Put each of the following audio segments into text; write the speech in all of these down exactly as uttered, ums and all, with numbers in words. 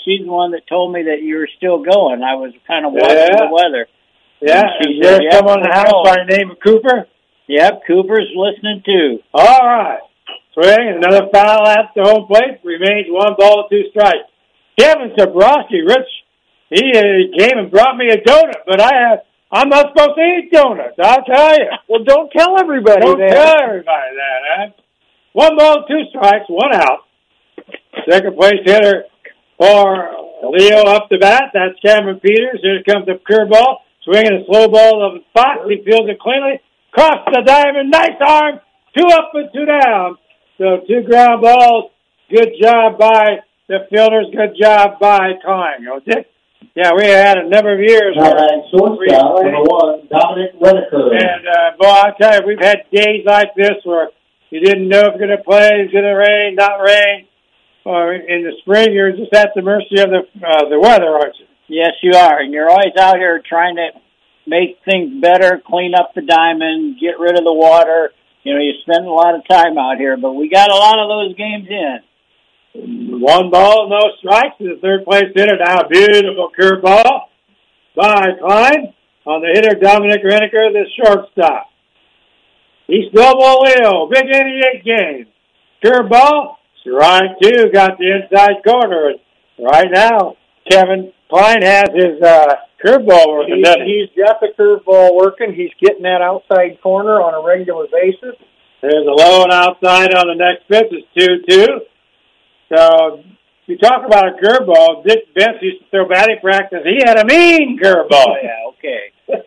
she's the one that told me that you were still going. I was kind of watching Yeah. the weather. Yeah, She is there said, someone in "Yep, the house we're by the name of Cooper? Yep, Cooper's listening too. All right. Swing, another foul at the home plate. Remains one ball, two strikes. Kevin Sabrowski, Rich, he, uh, he came and brought me a donut, but I have, I'm not supposed to eat donuts, I'll tell you. Well, don't tell everybody Don't that. tell everybody that, huh? One ball, two strikes, one out. Second place hitter for Leo up the bat. That's Cameron Peters. Here comes the curveball. Swinging a slow ball of the spot. He fields it cleanly. Cross the diamond. Nice arm. Two up and two down. So two ground balls. Good job by the fielders. Good job by Klein. Oh, Dick? Yeah, we had a number of years. Now that shortstop, number one, Dominic Whitaker. And, uh, boy, I tell you, we've had days like this where you didn't know if it was going to play, it's going to rain, not rain. Or in the spring, you're just at the mercy of the uh, the weather, aren't you? Yes, you are. And you're always out here trying to make things better, clean up the diamond, get rid of the water. You know, you spend a lot of time out here, but we got a lot of those games in. One ball, no strikes to the third place hitter. Now a beautiful curveball by Klein on the hitter, Dominic Renneker, the shortstop. East Noble Leo, big eighty-eight game. Curveball, strike two, got the inside corner. Right now, Kevin Klein has his uh, curveball working. He's, he's got the curveball working. He's getting that outside corner on a regular basis. There's a low and outside on the next pitch. It's two two. So, you talk about a curveball. Dick Bentz used to throw batting practice. He had a mean curveball. Yeah, okay.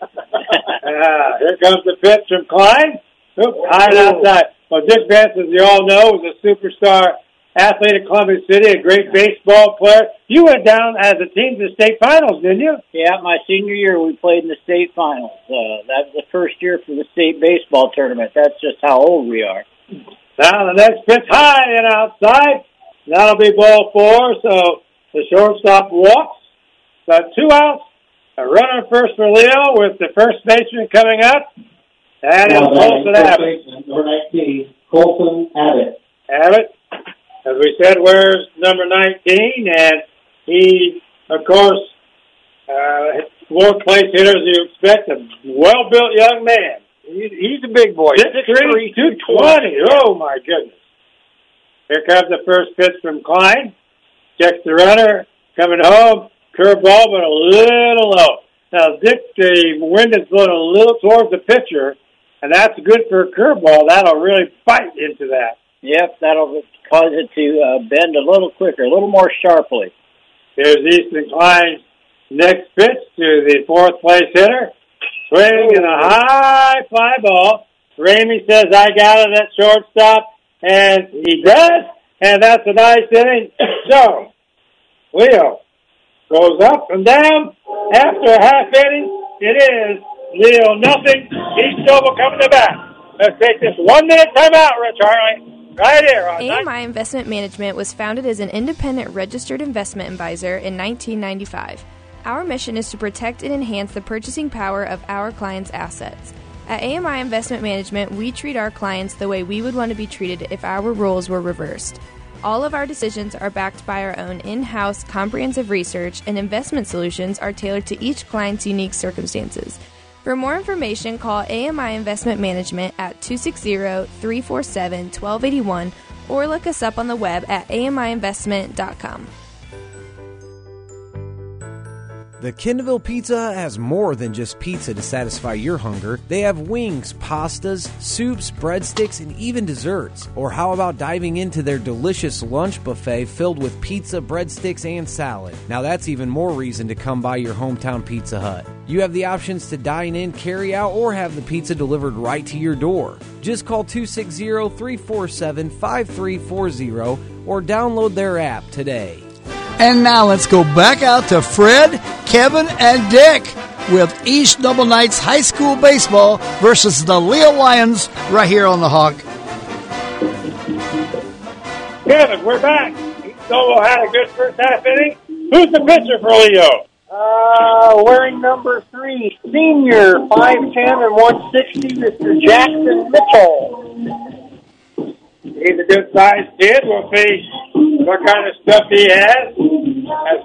uh, here comes the pitch from Klein. Oop, high and outside. Well, Dick Bentz, as you all know, was a superstar athlete at Columbus City, a great baseball player. You went down as a team to the state finals, didn't you? Yeah, my senior year we played in the state finals. Uh, that was the first year for the state baseball tournament. That's just how old we are. Now the next pitch high and outside. That'll be ball four, so the shortstop walks. Got two outs. A runner first for Leo with the first baseman coming up. And it's Colton Abbott. Number nineteen, Colton Abbott. Abbott, as we said, wears number nineteen, and he, of course, uh, fourth place hitter as you expect, a well-built young man. He's, he's a big boy. six three, two twenty. Oh, my goodness. Here comes the first pitch from Klein. Checks the runner. Coming home. Curveball, but a little low. Now, Dick, the wind is blowing a little towards the pitcher, and that's good for a curveball. That'll really bite into that. Yep, that'll cause it to uh, bend a little quicker, a little more sharply. Here's Easton Klein's next pitch to the fourth place hitter. Swing and a high fly ball. Ramey says, I got it at shortstop. And he does, and that's a nice inning. So, Leo goes up and down. After a half inning, it is Leo nothing. East Noble coming to bat. Let's take this one minute timeout, Rich Harley. Right here. On A M I Investment Management was founded as an independent registered investment advisor in nineteen ninety-five. Our mission is to protect and enhance the purchasing power of our clients' assets. At A M I Investment Management, we treat our clients the way we would want to be treated if our roles were reversed. All of our decisions are backed by our own in-house comprehensive research, and investment solutions are tailored to each client's unique circumstances. For more information, call A M I Investment Management at two six zero, three four seven, one two eight one or look us up on the web at A M I investment dot com. The Kendallville Pizza has more than just pizza to satisfy your hunger. They have wings, pastas, soups, breadsticks, and even desserts. Or how about diving into their delicious lunch buffet filled with pizza, breadsticks, and salad? Now that's even more reason to come by your hometown Pizza Hut. You have the options to dine in, carry out, or have the pizza delivered right to your door. Just call two six zero, three four seven, five three four zero or download their app today. And now let's go back out to Fred, Kevin, and Dick with East Noble Knights High School Baseball versus the Leo Lions right here on the Hog. Kevin, we're back. East Noble had a good first half inning. Who's the pitcher for Leo? Uh, wearing number three, senior, five ten and one sixty, Mister Jackson Mitchell. He's a good-sized kid. We'll see what kind of stuff he has. As